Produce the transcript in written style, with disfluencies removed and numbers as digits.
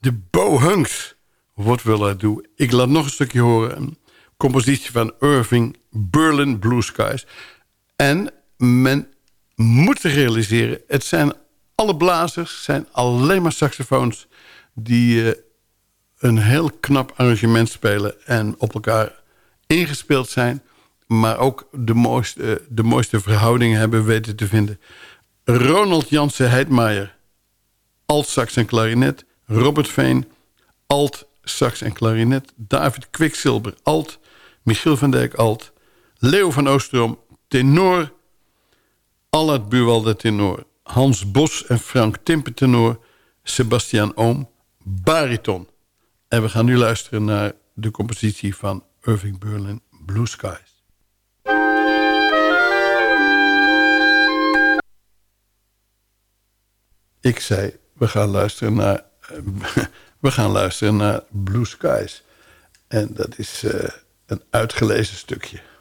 De Bohunks. What Will I Do? Ik laat nog een stukje horen. Een compositie van Irving Berlin, Blue Skies. En men moet realiseren, het zijn alle blazers, zijn alleen maar saxofoons die een heel knap arrangement spelen en op elkaar ingespeeld zijn, maar ook de mooiste verhoudingen hebben weten te vinden. Ronald Jansen Heidmaier, alt-sax en klarinet. Robert Veen, alt-sax en klarinet. David Kwiksilber, alt. Michiel van Dijk, alt. Leo van Oosterom, tenor. Allard Buwalda, tenor. Hans Bos en Frank Timpe, tenor. Sebastian Oom, bariton. En we gaan nu luisteren naar de compositie van Irving Berlin, Blue Skies. Ik zei, we gaan luisteren naar Blue Skies. En dat is een uitgelezen stukje.